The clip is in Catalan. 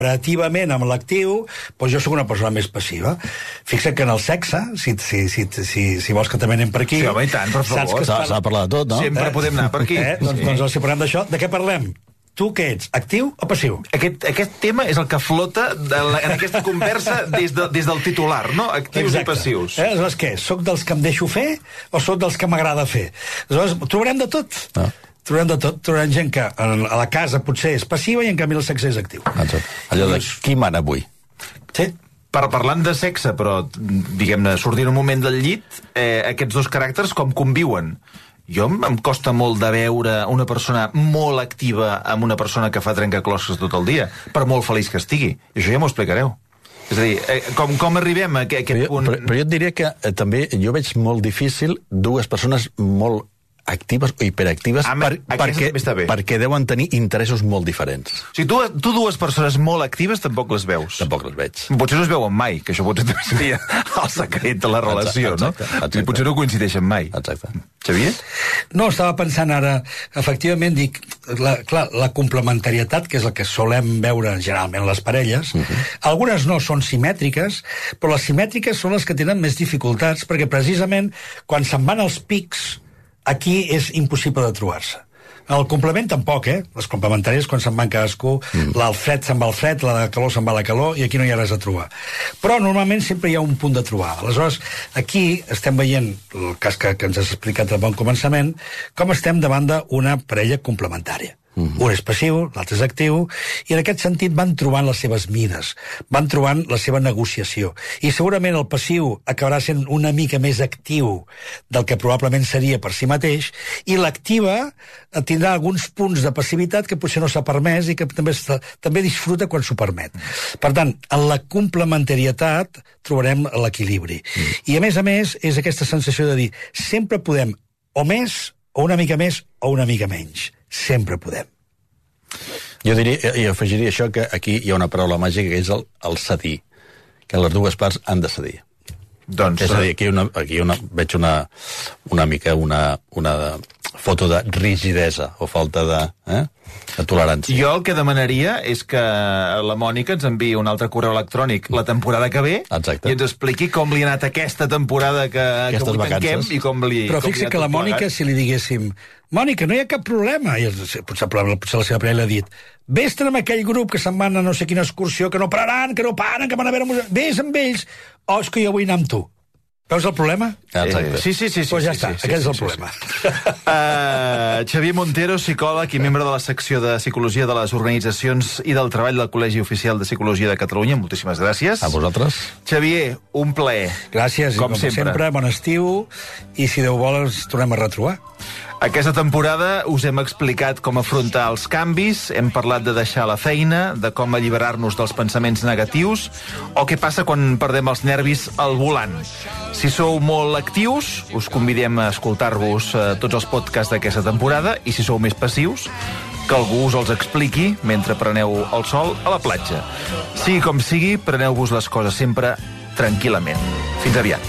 comparativament amb l'actiu, doncs jo sóc una persona més passiva. Fixa't que en el sexe, si vols que també anem per aquí... Sí, home, i tant, per favor. S'ha de parlar de tot, no? Sempre podem anar per aquí. Doncs si parlem d'això, de què parlem? Tu què ets, actiu o passiu? Aquest tema és el que flota en aquesta conversa des del titular, no? Actius i passius. Aleshores, què? Soc dels que em deixo fer o soc dels que m'agrada fer? Aleshores, trobarem de tot. Trobarem de tot. Trobarem gent que a la casa potser és passiva i en canvi el sexe és actiu. Allò de qui mana avui. Sí. Parlant de sexe, però, diguem-ne, sortint un moment del llit, aquests dos caràcters com conviuen? Jo em costa molt de veure una persona molt activa amb una persona que fa trencaclosques tot el dia, per molt feliç que estigui. I això ja m'ho explicareu. És a dir, com arribem a aquest punt... Però jo et diria que també jo veig molt difícil dues persones molt actives o hiperactives perquè deuen tenir interessos molt diferents. O sigui, tu dues persones molt actives tampoc les veus. Tampoc les veig. Potser no es veuen mai, que això potser també seria el secret de la relació, no? I potser no coincideixen mai. Exacte. Xavier? No, estava pensant ara, efectivament, dic, la complementarietat, que és el que solem veure generalment les parelles, algunes no són simètriques, però les simètriques són les que tenen més dificultats, perquè precisament quan se'n van els pics, aquí és impossible de trobar-se. El complement tampoc, Les complementàries, quan se'n van cadascú, el fred se'n va al fred, la calor se'n va a la calor, i aquí no hi ha res a trobar. Però normalment sempre hi ha un punt de trobar. Aleshores, aquí estem veient, el cas que ens has explicat al bon començament, com estem davant d'una parella complementària. Un és passiu, l'altre és actiu, i en aquest sentit van trobant les seves mides, van trobant la seva negociació. I segurament el passiu acabarà sent una mica més actiu del que probablement seria per si mateix, i l'activa tindrà alguns punts de passivitat que potser no s'ha permès i que també disfruta quan s'ho permet. Per tant, en la complementarietat trobarem l'equilibri. I a més, és aquesta sensació de dir sempre podem o més, o una mica més, o una mica menys. Sempre podem. Jo diria, i afegiria això, que aquí hi ha una paraula màgica que és el cedir, que les dues parts han de cedir. Doncs, és a dir, aquí veig una mica una foto de rigidesa o falta de tolerància. Jo el que demanaria és que la Mònica ens enviï un altre correu electrònic la temporada que ve. Exacte. I ens expliqui com li ha anat aquesta temporada que avui tanquem i com li... Però fixa que la Mònica, si li diguéssim Mònica, no hi ha cap problema, i potser la seva parella ha dit vés-te'n amb aquell grup que se'n van a no sé quina excursió, que no pararan, que no paren, que van a veure... Vés amb ells. És que jo vull anar amb tu. Veus el problema? Exacte. Sí. Pues ja està, aquest és el problema. Xavier Montero, psicòleg i membre de la secció de Psicologia de les Organitzacions i del Treball del Col·legi Oficial de Psicologia de Catalunya. Moltíssimes gràcies. A vosaltres. Xavier, un plaer. Gràcies, com sempre, bon estiu, i si Déu vol ens tornem a retrobar. Aquesta temporada us hem explicat com afrontar els canvis, hem parlat de deixar la feina, de com alliberar-nos dels pensaments negatius, o què passa quan perdem els nervis al volant. Si sou molt actius, us convidem a escoltar-vos tots els podcasts d'aquesta temporada, i si sou més passius, que algú us els expliqui mentre preneu el sol a la platja. Sigui com sigui, preneu-vos les coses sempre tranquil·lament. Fins aviat.